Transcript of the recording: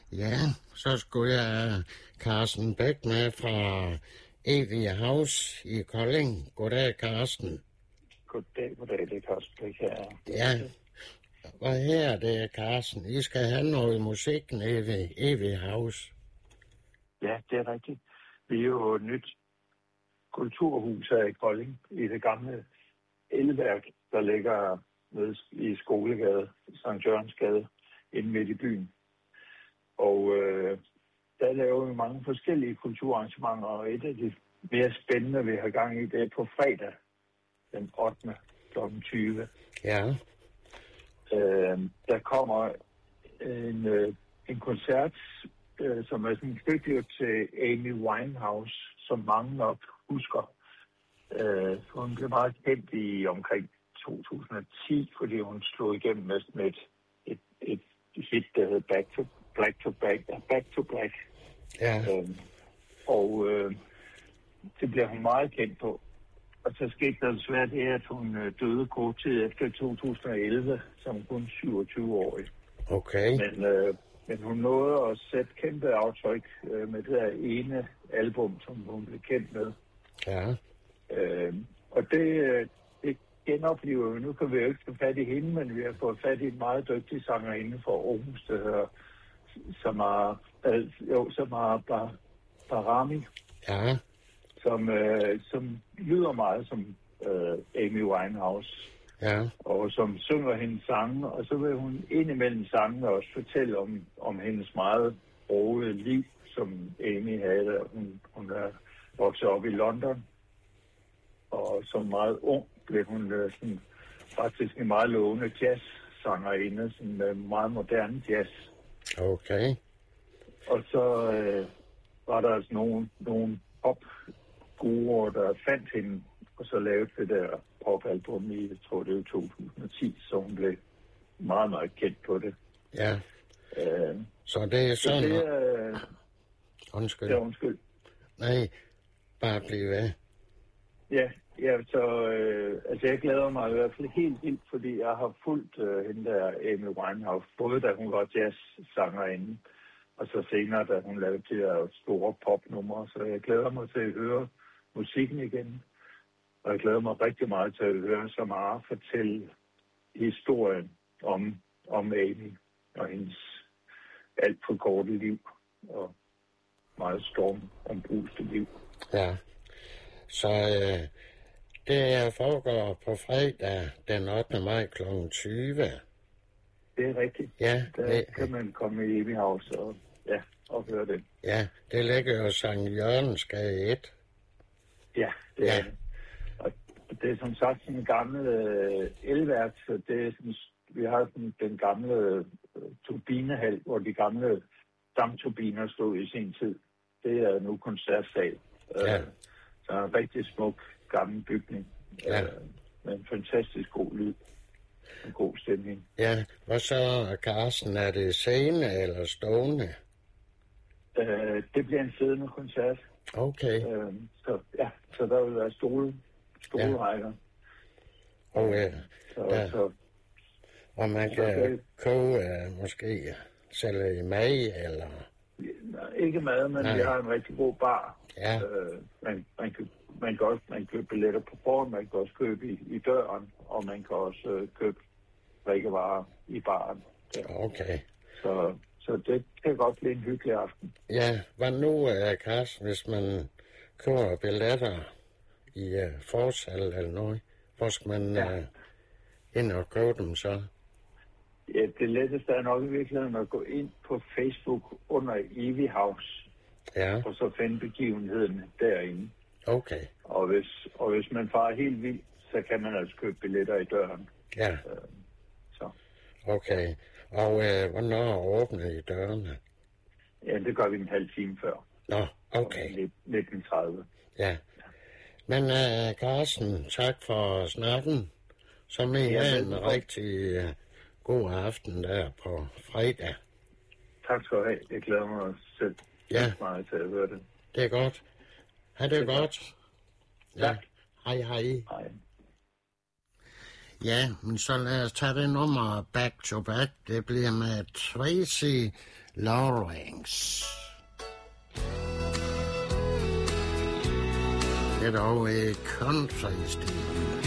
Ja, så skulle jeg Carsten Bæk med fra Evige House i Kolding. Goddag, Carsten. Goddag, det er Carsten Bæk her. Ja, hvad her det er, Carsten? I skal have noget musik nede ved Evige House. Ja, det er rigtigt. Vi er jo et nyt kulturhus her i Kolding, i det gamle elværk, der ligger nede i Skolegade, Sankt Jørgensgade, inde midt i byen. Og der laver vi mange forskellige kulturarrangementer, og et af de mere spændende, vi har gang i, det er på fredag, den 8. kl. 20. Ja. Der kommer en koncert, som er sådan en stykke til Amy Winehouse, som mange nok husker. Hun blev meget kendt i omkring 2010, fordi hun slog igennem med et hit, der hed Back to Black. Ja. Det bliver hun meget kendt på. Og så skete der desværre det, at hun døde kort tid efter 2011, som kun 27-årig. Okay. Men hun nåede at sætte kæmpe aftryk med det der ene album, som hun blev kendt med. Ja. Og det genoplever vi. Nu kan vi jo ikke få fat i hende, men vi har fået fat i en meget dygtig sangerinde fra Aarhus, der hedder Samara Barami. Ja. Som lyder meget som Amy Winehouse. Ja. Og som synger hendes sange, og så vil hun indimellem sangene også fortælle om hendes meget brogede liv, som Amy havde. Hun er vokset op i London, og som meget ung blev hun faktisk en meget lovende jazz-sangerinde, sådan meget moderne jazz. Okay. Og så var der altså nogle pop-guruer, der fandt hende, og så lavede det der popalbum i, jeg tror det var 2010, så hun blev meget, meget kendt på det. Ja. Så det er sådan... Så det undskyld. Ja, undskyld. Nej, bare blive ved. Ja, altså jeg glæder mig i hvert fald helt vildt, fordi jeg har fulgt hende der Amy Winehouse, både da hun var jazz-sangerinde, og så senere, da hun lavede de der store popnumre. Så jeg glæder mig til at høre musikken igen. Og jeg glæder mig rigtig meget til at høre Samara fortælle historien om Amy og hendes alt for korte liv og meget stormombrusende liv. Ja, så det foregår på fredag den 8. maj kl. 20. Det er rigtigt. Ja, der kan man komme i Evig House og høre det. Ja, det ligger jo Sankt Jørgensgade 1. Ja, det er det. Og det er som sagt sådan en gammel elværk, så det er sådan, vi har sådan den gamle turbinehal, hvor de gamle dampturbiner stod i sin tid. Det er nu koncertsal. Ja. Så en rigtig smuk gammel bygning. Ja. Med en fantastisk god lyd. En god stemning. Ja, og så, Carsten, er det scene eller stående? Det bliver en siddende koncert. Okay. Så der vil være stolerækker. Og man kan koge måske sælge i mad, eller? Ikke mad, men vi har en rigtig god bar. Ja. Man kan købe billetter på forhånd, man kan også købe i døren, og man kan også købe drikkevarer i baren. Ja. Okay. Så det kan godt blive en hyggelig aften. Ja, hvad nu, Carsten, hvis man køber billetter i forsalg eller noget? Hvor skal man ind og købe dem så? Ja, det letteste er nok i virkeligheden at gå ind på Facebook under Evig House. Ja. Og så finde begivenheden derinde. Okay. Og hvis man farer helt vildt, så kan man altså købe billetter i døren. Ja. Så. Okay. Og hvornår åbner I dørene? Ja, det gør vi en halv time før. Nå, okay. 19:30. Ja. Men Carsten, tak for snakken. Så med en rigtig god aften der på fredag. Tak skal du have. Jeg glæder mig selv meget til at høre det. Det er godt. Ha' det godt. Tak. Hej. Hej. Ja, men så lad os tage det nummer back to back. Det bliver med Tracy Lawrence. Det er dog i country-stilen.